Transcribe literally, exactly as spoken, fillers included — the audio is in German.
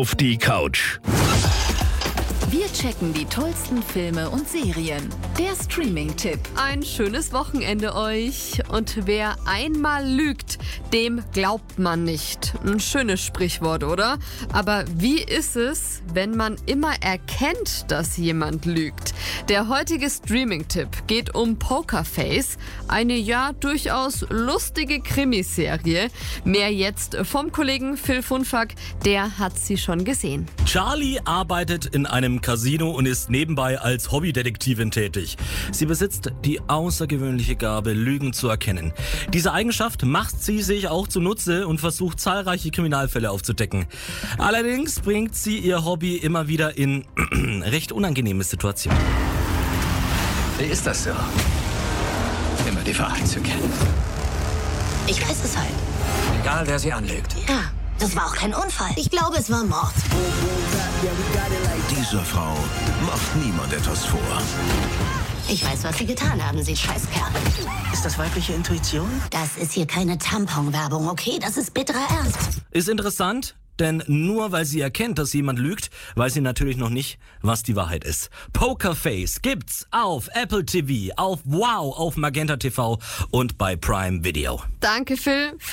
auf die Couch. Wir checken die tollsten Filme und Serien. Der Streaming-Tipp. Ein schönes Wochenende euch. Und wer einmal lügt, dem glaubt man nicht. Ein schönes Sprichwort, oder? Aber wie ist es, wenn man immer erkennt, dass jemand lügt? Der heutige Streaming-Tipp geht um Pokerface, eine ja durchaus lustige Krimiserie. Mehr jetzt vom Kollegen Phil Funfack, der hat sie schon gesehen. Charlie arbeitet in einem Casino und ist nebenbei als Hobbydetektivin tätig. Sie besitzt die außergewöhnliche Gabe, Lügen zu erkennen. Diese Eigenschaft macht sie sich auch zunutze und versucht, zahlreiche Kriminalfälle aufzudecken. Allerdings bringt sie ihr Hobby immer wieder in recht unangenehme Situationen. Wie ist das so? Immer die Wahrheit zu kennen. Ich weiß es halt. Egal, wer sie anlügt. Ja, das war auch kein Unfall. Ich glaube, es war Mord. Dieser Frau macht niemand etwas vor. Ich weiß, was Sie getan haben, Sie Scheißkerl. Ist das weibliche Intuition? Das ist hier keine Tampon-Werbung, okay? Das ist bitterer Ernst. Ist interessant, denn nur weil sie erkennt, dass jemand lügt, weiß sie natürlich noch nicht, was die Wahrheit ist. Pokerface gibt's auf Apple T V, auf Wow, auf Magenta T V und bei Prime Video. Danke, Phil.